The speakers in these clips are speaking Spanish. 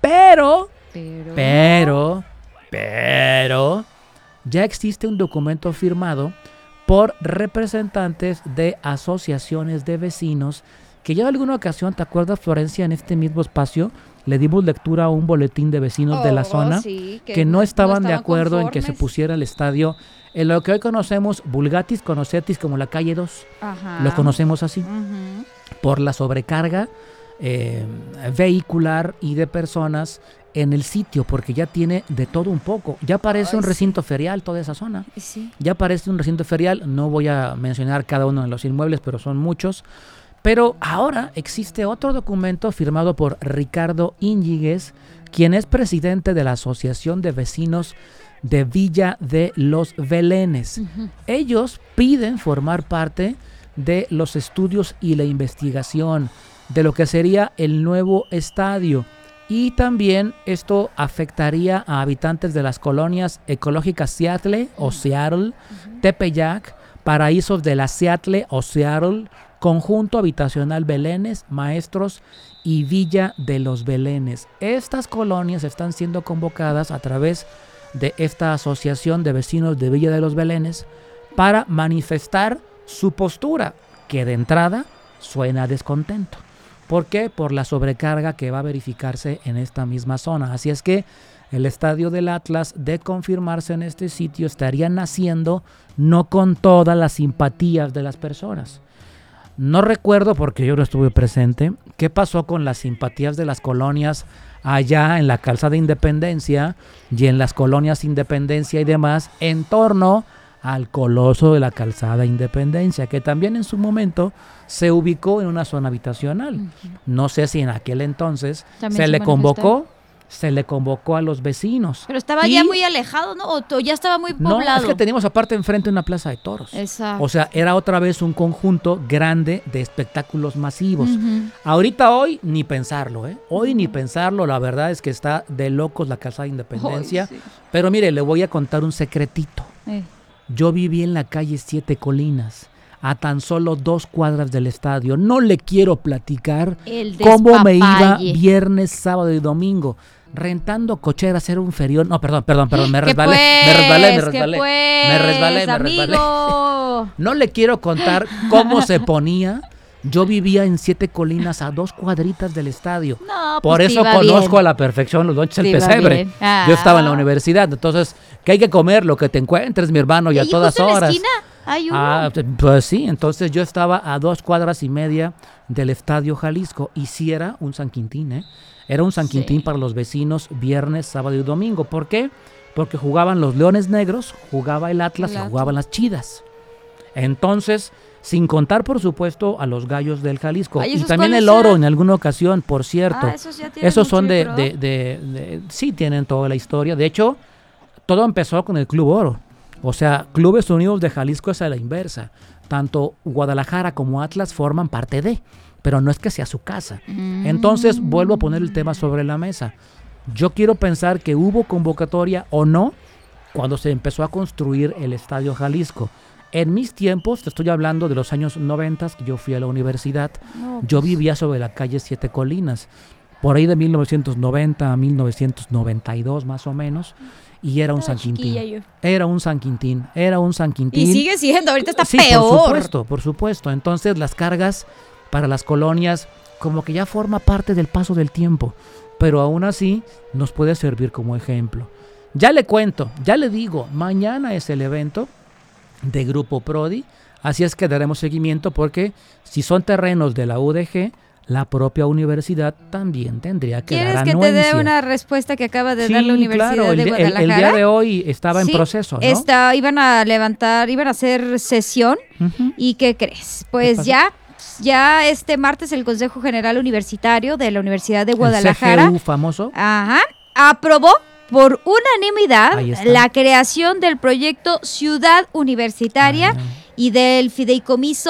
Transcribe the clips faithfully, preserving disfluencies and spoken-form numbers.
pero, Pero... pero, pero, ya existe un documento firmado por representantes de asociaciones de vecinos que ya en alguna ocasión, ¿te acuerdas, Florencia? En este mismo espacio le dimos lectura a un boletín de vecinos oh, de la zona sí, que, que no, no estaban, no estaban de acuerdo conformes. en que se pusiera el estadio en lo que hoy conocemos Vulgatis Conocetis como la calle dos. Ajá. Lo conocemos así. Uh-huh. Por la sobrecarga eh, vehicular y de personas en el sitio, porque ya tiene de todo un poco. Ya parece Ay, un recinto sí. ferial toda esa zona. Sí. Ya parece un recinto ferial. No voy a mencionar cada uno de los inmuebles, pero son muchos. Pero ahora existe otro documento firmado por Ricardo Íñiguez, quien es presidente de la Asociación de Vecinos de Villa de los Belénes. Uh-huh. Ellos piden formar parte de los estudios y la investigación de lo que sería el nuevo estadio. Y también esto afectaría a habitantes de las colonias ecológicas Seattle o Seattle, uh-huh. Tepeyac, Paraísos de la Seattle o Seattle, Conjunto Habitacional Belénes, Maestros y Villa de los Belénes. Estas colonias están siendo convocadas a través de esta asociación de vecinos de Villa de los Belénes para manifestar su postura, que de entrada suena a descontento. ¿Por qué? Por la sobrecarga que va a verificarse en esta misma zona. Así es que el estadio del Atlas, de confirmarse en este sitio, estaría naciendo no con todas las simpatías de las personas. No recuerdo, porque yo no estuve presente, qué pasó con las simpatías de las colonias allá en la Calzada Independencia y en las colonias Independencia y demás en torno al coloso de la Calzada Independencia, que también en su momento se ubicó en una zona habitacional. Uh-huh. No sé si en aquel entonces también se, se le convocó, se le convocó a los vecinos. Pero estaba y, ya muy alejado, ¿no? O ya estaba muy poblado. No, es que teníamos aparte enfrente una plaza de toros. Exacto. O sea, era otra vez un conjunto grande de espectáculos masivos. Uh-huh. Ahorita hoy ni pensarlo, ¿eh? Hoy uh-huh. ni pensarlo, la verdad es que está de locos la Calzada Independencia. Ay, sí. Pero mire, le voy a contar un secretito. Eh. Yo viví en la calle Siete Colinas, a tan solo dos cuadras del estadio. No le quiero platicar cómo me iba viernes, sábado y domingo, rentando cocheras, era un ferión. No, perdón, perdón, perdón, me resbalé, pues, me resbalé, me resbalé, pues, me resbalé, me amigo. resbalé. No le quiero contar cómo se ponía. Yo vivía en Siete Colinas, a dos cuadritas del estadio. No, pues por eso conozco bien. a la perfección los lonches del pesebre. Ah. Yo estaba en la universidad, entonces, ¿qué hay que comer? Lo que te encuentres, mi hermano, y a todas justo horas. En la esquina hay uno. Ah, pues sí, entonces yo estaba a dos cuadras y media del Estadio Jalisco, y sí era un San Quintín, ¿eh? Era un San Quintín sí. para los vecinos viernes, sábado y domingo. ¿Por qué? Porque jugaban los Leones Negros, jugaba el Atlas, el y jugaban las Chidas. Entonces, sin contar, por supuesto, a los Gallos del Jalisco. Ay, y también el Oro eran? en alguna ocasión, por cierto. Ah, esos ya esos son de, de, de, de, de... Sí, tienen toda la historia. De hecho, todo empezó con el Club Oro. O sea, Clubes Unidos de Jalisco es a la inversa. Tanto Guadalajara como Atlas forman parte de, pero no es que sea su casa. Mm. Entonces, vuelvo a poner el tema sobre la mesa. Yo quiero pensar que hubo convocatoria o no cuando se empezó a construir el Estadio Jalisco. En mis tiempos, te estoy hablando de los años noventa, que yo fui a la universidad, no, pues. Yo vivía sobre la calle Siete Colinas, por ahí de mil novecientos noventa a mil novecientos noventa y dos más o menos, y era un San Quintín. Era un San Quintín, era un San Quintín. Y sigue siendo, ahorita está sí, peor. por supuesto, por supuesto. Entonces las cargas para las colonias como que ya forma parte del paso del tiempo, pero aún así nos puede servir como ejemplo. Ya le cuento, ya le digo, mañana es el evento de Grupo Prodi, así es que daremos seguimiento porque si son terrenos de la U D G, la propia universidad también tendría que dar anuencia. ¿Quieres que te dé una respuesta que acaba de sí, dar la Universidad claro, el, de Guadalajara? El, el día de hoy estaba sí, en proceso, ¿no? Está, iban a levantar, iban a hacer sesión, uh-huh. ¿Y qué crees? Pues ya, ya este martes el Consejo General Universitario de la Universidad de Guadalajara, el C G U famoso, ajá, aprobó por unanimidad la creación del proyecto Ciudad Universitaria ah. y del fideicomiso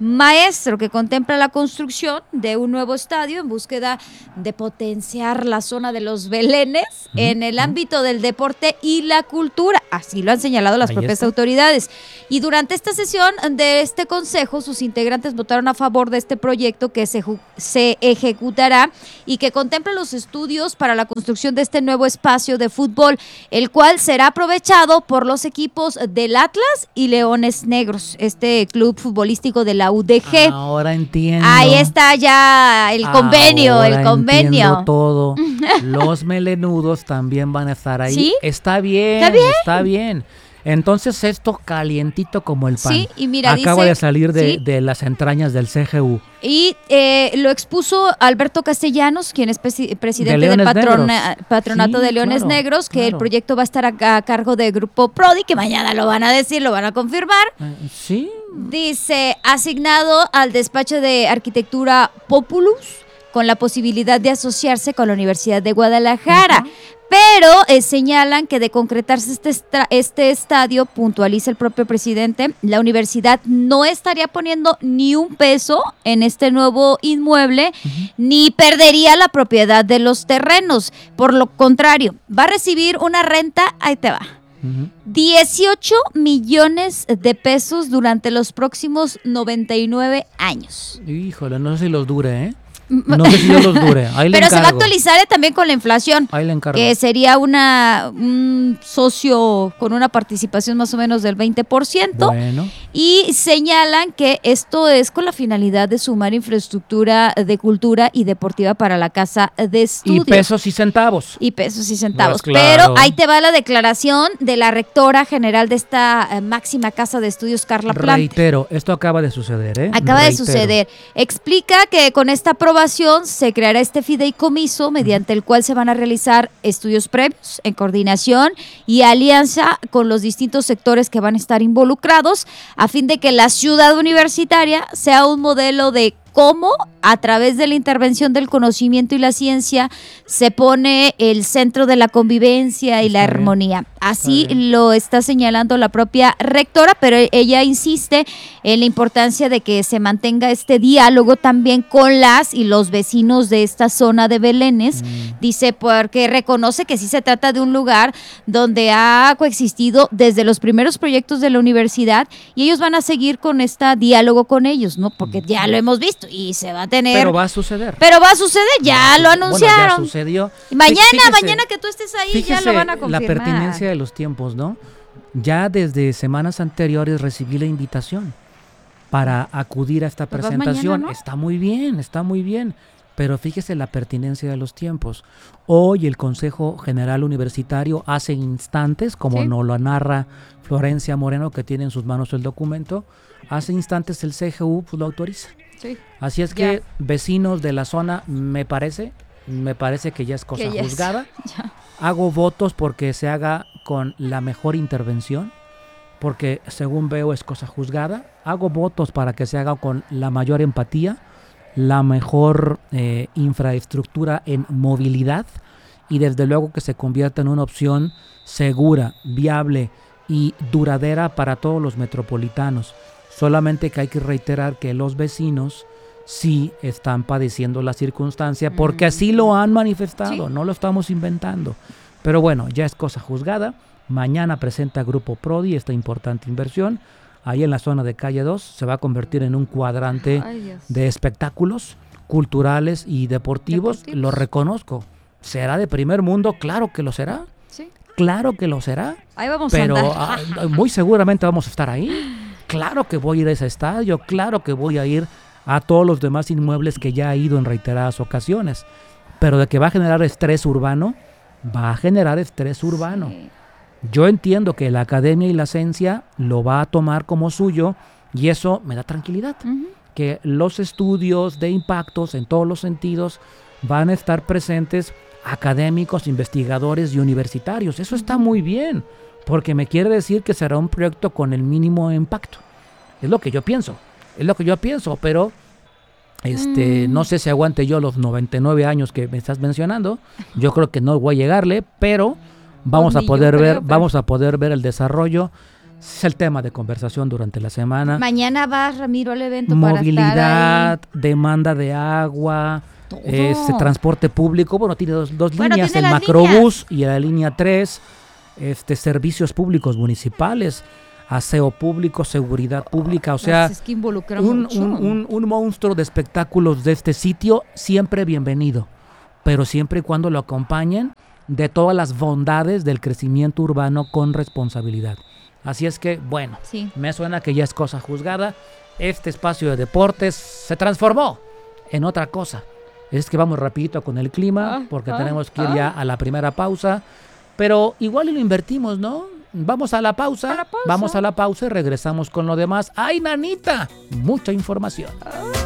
maestro que contempla la construcción de un nuevo estadio en búsqueda de potenciar la zona de los Belenes uh-huh. en el ámbito del deporte y la cultura. Así lo han señalado las Ahí propias está. autoridades. Y durante esta sesión de este consejo, sus integrantes votaron a favor de este proyecto que se, se ejecutará y que contempla los estudios para la construcción de este nuevo espacio de fútbol, el cual será aprovechado por los equipos del Atlas y Leones Negros, este club futbolístico de la U D G. Ahora entiendo. Ahí está ya el convenio, Ahora el convenio. Entiendo todo. Los melenudos también van a estar ahí. ¿Sí? Está bien, está bien. Está bien. Entonces esto calientito como el pan. Sí, y mira, acaba dice, de salir de, sí. de las entrañas del C G U. Y eh, lo expuso Alberto Castellanos, quien es presi- presidente del de patrona, Patronato sí, de Leones claro, Negros, que claro. el proyecto va a estar a, a cargo de Grupo Prodi, que mañana lo van a decir, lo van a confirmar. Eh, sí. Dice, asignado al despacho de Arquitectura Populus, con la posibilidad de asociarse con la Universidad de Guadalajara. Uh-huh. Pero eh, señalan que de concretarse este, estra- este estadio, puntualiza el propio presidente, la universidad no estaría poniendo ni un peso en este nuevo inmueble, uh-huh. ni perdería la propiedad de los terrenos. Por lo contrario, va a recibir una renta, ahí te va, uh-huh. dieciocho millones de pesos durante los próximos noventa y nueve años. Híjole, no sé si los dure, ¿eh? No sé si yo los dure. Ahí le Pero encargo. Se va a actualizar también con la inflación. Ahí le encargo. Que sería una un socio con una participación más o menos del veinte por ciento. Bueno. Y señalan que esto es con la finalidad de sumar infraestructura de cultura y deportiva para la casa de estudios. Y pesos y centavos. Y pesos y centavos. Pues claro. Pero ahí te va la declaración de la rectora general de esta eh, máxima casa de estudios, Carla Plante. Reitero, esto acaba de suceder, ¿eh? Acaba Reitero. de suceder. Explica que con esta aprobación se creará este fideicomiso mediante el cual se van a realizar estudios previos en coordinación y alianza con los distintos sectores que van a estar involucrados a fin de que la ciudad universitaria sea un modelo de cómo a través de la intervención del conocimiento y la ciencia se pone el centro de la convivencia y la Está armonía. bien. Así Está bien. lo está señalando la propia rectora, pero ella insiste en la importancia de que se mantenga este diálogo también con las y los vecinos de esta zona de Belénes. Mm. Dice, porque reconoce que sí se trata de un lugar donde ha coexistido desde los primeros proyectos de la universidad y ellos van a seguir con este diálogo con ellos, ¿no? Porque ya lo hemos visto y se va a tener. Pero va a suceder. Pero va a suceder, ya lo anunciaron. Bueno, ya sucedió. Y mañana, fíjese, mañana que tú estés ahí ya fíjese lo van a confirmar. La pertinencia de los tiempos, ¿no? Ya desde semanas anteriores recibí la invitación para acudir a esta Pues presentación. mañana, ¿no? Está muy bien, está muy bien. Pero fíjese la pertinencia de los tiempos. Hoy el Consejo General Universitario hace instantes, como ¿Sí? nos lo narra Florencia Moreno, que tiene en sus manos el documento, hace instantes el C G U pues, lo autoriza. Sí. Así es que, ya. Vecinos de la zona, me parece, me parece que ya es cosa que juzgada. Es, ya. Hago votos porque se haga con la mejor intervención, porque según veo es cosa juzgada. Hago votos para que se haga con la mayor empatía, la mejor eh, infraestructura en movilidad y desde luego que se convierta en una opción segura, viable y duradera para todos los metropolitanos. Solamente que hay que reiterar que los vecinos sí están padeciendo la circunstancia porque así lo han manifestado, sí. No lo estamos inventando. Pero bueno, ya es cosa juzgada. Mañana presenta Grupo Prodi esta importante inversión. Ahí en la zona de Calle dos se va a convertir en un cuadrante Ay, de espectáculos culturales y deportivos. deportivos. Lo reconozco. ¿Será de primer mundo? Claro que lo será. Sí. Claro que lo será. Ahí vamos pero a andar. muy seguramente vamos a estar ahí. Claro que voy a ir a ese estadio. Claro que voy a ir a todos los demás inmuebles que ya he ido en reiteradas ocasiones. Pero de que va a generar estrés urbano, va a generar estrés urbano. Sí. Yo entiendo que la academia y la ciencia lo va a tomar como suyo y eso me da tranquilidad. Uh-huh. Que los estudios de impactos en todos los sentidos van a estar presentes académicos, investigadores y universitarios. Eso está muy bien, porque me quiere decir que será un proyecto con el mínimo impacto. Es lo que yo pienso, es lo que yo pienso, pero este, mm. no sé si aguante yo los noventa y nueve años que me estás mencionando. Yo creo que no voy a llegarle, pero... Vamos a poder ver, vamos a poder ver el desarrollo Es el tema de conversación durante la semana. Mañana vas, Ramiro, al evento para Movilidad, estar ahí. demanda de agua, este, transporte público. Bueno, tiene dos, dos Bueno, líneas, tiene el las Macrobús y la línea tres. Este, servicios públicos municipales, aseo público, seguridad pública. O sea, Pues es que involucra un, mucho. un, un, un monstruo de espectáculos de este sitio, siempre bienvenido. Pero siempre y cuando lo acompañen de todas las bondades del crecimiento urbano con responsabilidad. Así es que, bueno, Sí. me suena que ya es cosa juzgada. Este espacio de deportes se transformó en otra cosa. Es que vamos rapidito con el clima, Ah, porque ah, tenemos que ir ah. ya a la primera pausa. Pero igual y lo invertimos, ¿no? Vamos a la pausa. A la pausa. Vamos a la pausa y regresamos con lo demás. ¡Ay, nanita! Mucha información.